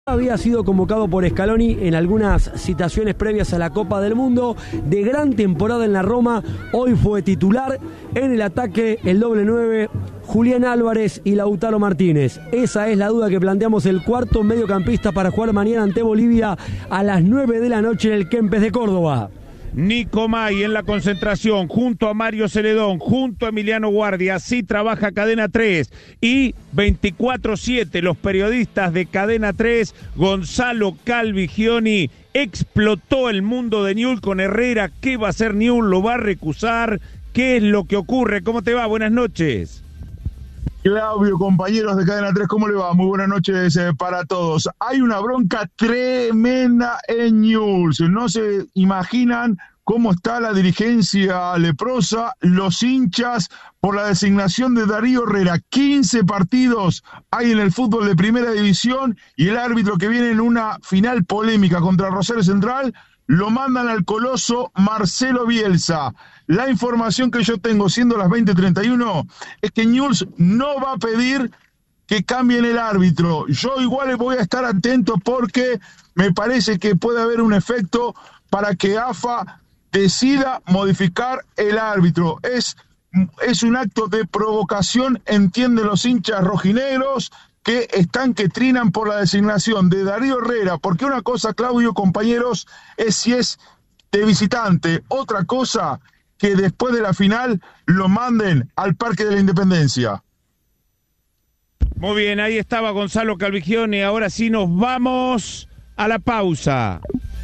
Había sido convocado por Scaloni en algunas citaciones previas a la Copa del Mundo, de gran temporada en la Roma. Hoy fue titular en el ataque, el doble 9, Julián Álvarez y Lautaro Martínez. Esa es la duda que planteamos, el cuarto mediocampista para jugar mañana ante Bolivia a las 9 de la noche en el Kempes de Córdoba. Nico May en la concentración, junto a Mario Celedón, junto a Emiliano Guardia. Así trabaja Cadena 3 y 24/7 los periodistas de Cadena 3. Gonzalo Calvigioni explotó el mundo de Newell's con Herrera. ¿Qué va a hacer Newell's? ¿Lo va a recusar? ¿Qué es lo que ocurre? ¿Cómo te va? Buenas noches. Claudio, compañeros de Cadena 3, ¿cómo le va? Muy buenas noches para todos. Hay una bronca tremenda en Newell's. No se imaginan cómo está la dirigencia leprosa, los hinchas, por la designación de Darío Herrera. 15 partidos hay en el fútbol de primera división y el árbitro que viene en una final polémica contra Rosario Central lo mandan al coloso Marcelo Bielsa. La información que yo tengo, siendo las 20:31, es que Newell's no va a pedir que cambien el árbitro. Yo igual voy a estar atento porque me parece que puede haber un efecto para que AFA decida modificar el árbitro. Es un acto de provocación, entienden los hinchas rojinegros, que trinan por la designación de Darío Herrera, porque una cosa, Claudio, compañeros, es si es de visitante, otra cosa que después de la final lo manden al Parque de la Independencia. Muy bien, ahí estaba Gonzalo Calvigioni. Ahora sí nos vamos a la pausa.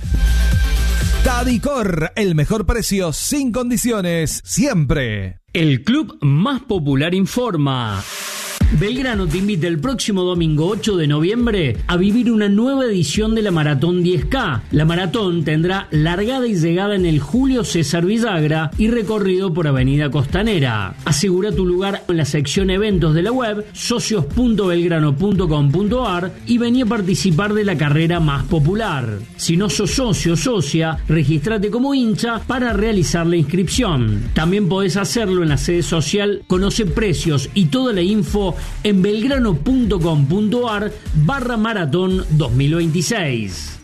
Tadicor, el mejor precio sin condiciones, siempre. El club más popular informa. Belgrano te invita el próximo domingo 8 de noviembre a vivir una nueva edición de la Maratón 10K. La maratón tendrá largada y llegada en el Julio César Villagra y recorrido por Avenida Costanera. Asegura tu lugar en la sección eventos de la web socios.belgrano.com.ar y vení a participar de la carrera más popular. Si no sos socio o socia, regístrate como hincha para realizar la inscripción. También podés hacerlo en la sede social. Conoce precios y toda la info en belgrano.com.ar/maratón 2026.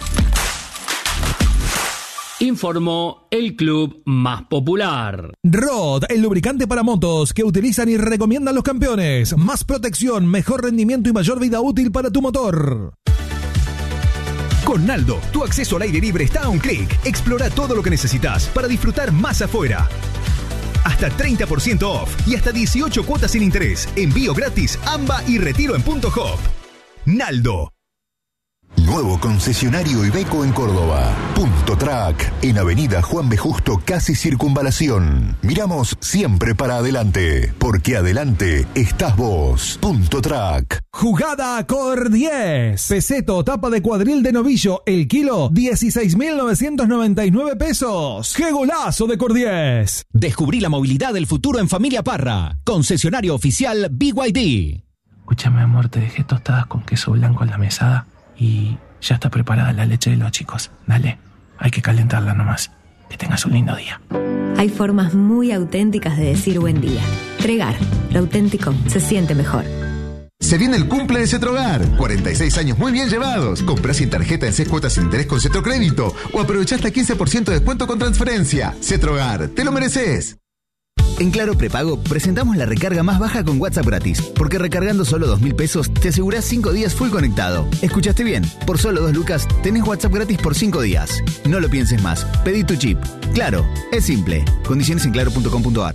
Informó el club más popular. Rod, el lubricante para motos que utilizan y recomiendan los campeones. Más protección, mejor rendimiento y mayor vida útil para tu motor. Con Naldo, tu acceso al aire libre está a un clic. Explora todo lo que necesitas para disfrutar más afuera. Hasta 30% off y hasta 18 cuotas sin interés. Envío gratis, AMBA y retiro en Punto Hop. Naldo. Nuevo concesionario Iveco en Córdoba. Punto Track, en Avenida Juan B. Justo, casi Circunvalación. Miramos siempre para adelante, porque adelante estás vos. Punto Track. Jugada Cor 10. Peseto, tapa de cuadril de novillo, el kilo, 16.999 pesos. ¡Qué golazo de Cor 10! Descubrí la movilidad del futuro en Familia Parra. Concesionario oficial BYD. Escúchame, amor, te dejé tostadas con queso blanco en la mesada y ya está preparada la leche de los chicos. Dale, hay que calentarla nomás. Que tengas un lindo día. Hay formas muy auténticas de decir buen día. Tregar, lo auténtico se siente mejor. Se viene el cumple de Cetrogar. 46 años muy bien llevados. Comprá sin tarjeta en 6 cuotas sin interés con Cetrocrédito o aprovechá hasta 15% de descuento con transferencia. Cetrogar, te lo mereces. En Claro Prepago presentamos la recarga más baja con WhatsApp gratis, porque recargando solo 2.000 pesos te asegurás 5 días full conectado. ¿Escuchaste bien? Por solo 2 lucas tenés WhatsApp gratis por 5 días. No lo pienses más. Pedí tu chip. Claro, es simple. Condiciones en claro.com.ar.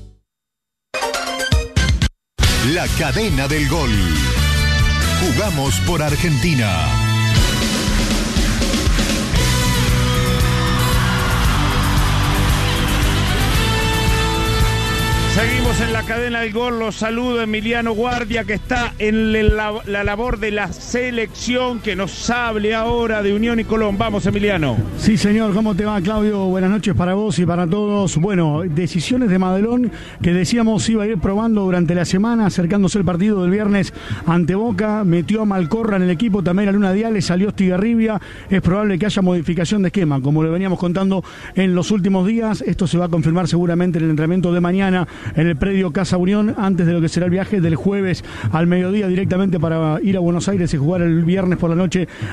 La cadena del gol. Jugamos por Argentina. Seguimos en la cadena del gol. Los saludo Emiliano Guardia, que está en la labor de la selección, que nos hable ahora de Unión y Colón. Vamos, Emiliano. Sí, señor. ¿Cómo te va, Claudio? Buenas noches para vos y para todos. Bueno, decisiones de Madelón que decíamos iba a ir probando durante la semana, acercándose el partido del viernes ante Boca. Metió a Malcorra en el equipo, también a Luna Diales, salió Estigarribia. Es probable que haya modificación de esquema, como lo veníamos contando en los últimos días. Esto se va a confirmar seguramente en el entrenamiento de mañana en el predio Casa Unión antes de lo que será el viaje del jueves al mediodía directamente para ir a Buenos Aires y jugar el viernes por la noche